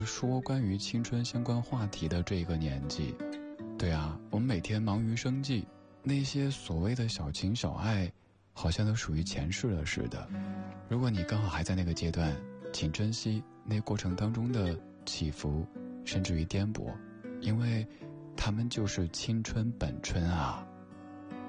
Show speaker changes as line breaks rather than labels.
说关于青春相关话题的这个年纪。对啊，我们每天忙于生计，那些所谓的小情小爱好像都属于前世了似的。如果你刚好还在那个阶段，请珍惜那过程当中的起伏甚至于颠簸，因为他们就是青春本春啊。